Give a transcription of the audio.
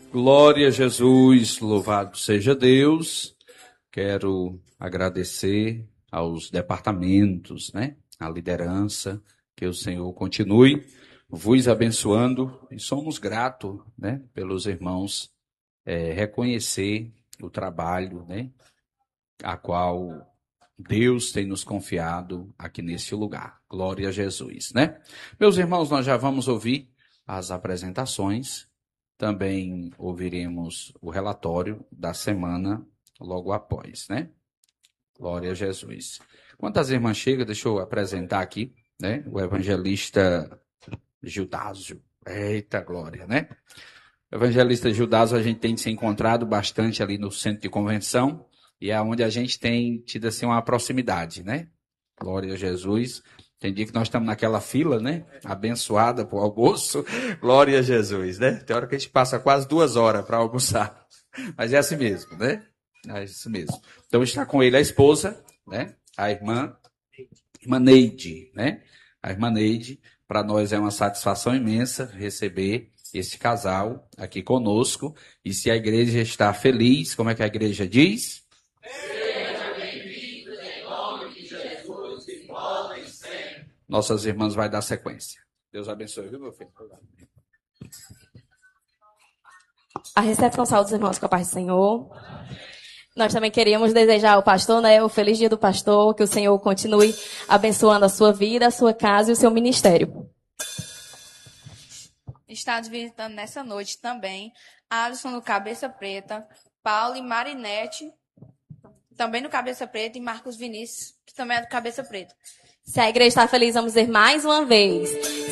Glória a Jesus, louvado seja Deus. Quero agradecer aos departamentos, né? A liderança, que o Senhor continue vos abençoando. E somos gratos, né? Pelos irmãos reconhecer o trabalho, né? A qual Deus tem nos confiado aqui nesse lugar. Glória a Jesus, né? Meus irmãos, nós já vamos ouvir as apresentações. Também ouviremos o relatório da semana logo após, né? Glória a Jesus. Quantas irmãs chegam, deixa eu apresentar aqui, né? O evangelista Gildásio. Eita glória, né? O evangelista Gildásio a gente tem se encontrado bastante ali no centro de convenção e é onde a gente tem tido assim uma proximidade, né? Glória a Jesus. Tem dia que nós estamos naquela fila, né? Abençoada para o almoço. Glória a Jesus, né? Tem hora que a gente passa quase 2 horas para almoçar. Mas é assim mesmo, né? É isso mesmo. Então está com ele a esposa, né? A irmã Neide, né? A irmã Neide. Para nós é uma satisfação imensa receber esse casal aqui conosco. E se a igreja está feliz, como é que a igreja diz? Nossas irmãs vai dar sequência. Deus abençoe, viu, meu filho? A recepção saúde dos irmãos com a paz do Senhor. Nós também queríamos desejar ao pastor, né, o feliz dia do pastor, que o Senhor continue abençoando a sua vida, a sua casa e o seu ministério. Está visitando nessa noite também Alisson no Cabeça Preta, Paulo e Marinete, também no Cabeça Preta, e Marcos Vinícius, que também é do Cabeça Preta. Se a igreja está feliz, vamos dizer mais uma vez.